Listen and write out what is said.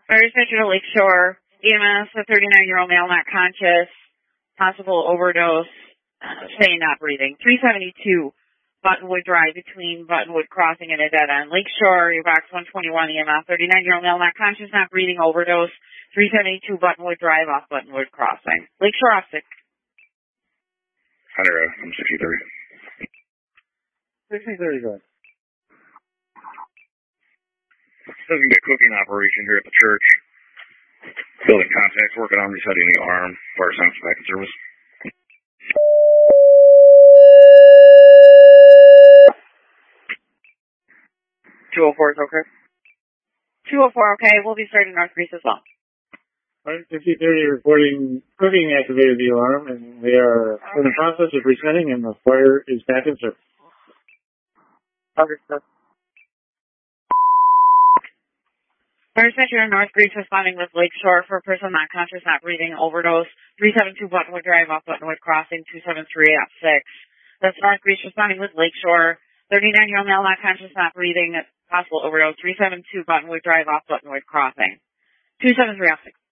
Fire dispatcher to Lakeshore. EMS, a 39-year-old male not conscious. Possible overdose. Saying not breathing. 372 Buttonwood Drive between Buttonwood Crossing and a dead end. Lakeshore, your box 121 EMS. 39-year-old male not conscious, not breathing, overdose. 372 Buttonwood Drive off Buttonwood Crossing. Lakeshore off 6. Hunter, I'm 6030. 6030, go ahead. This is a cooking operation here at the church. Building contacts, working on resetting the arm. Fire science packet service. $204 is okay. 204 okay. We'll be starting North Greece as well. 5030 reporting cooking activated the alarm, and they are in the process of resetting, and the fire is back in service. Understood. Fire dispatcher in North Greece responding with Lakeshore for a person not conscious, not breathing, overdose. 372 Buttonwood Drive off Buttonwood Crossing, 273 at 6. That's North Greece responding with Lakeshore. 39-year-old male not conscious, not breathing, possible overdose. 372 Buttonwood Drive off Buttonwood Crossing, 273 at 6.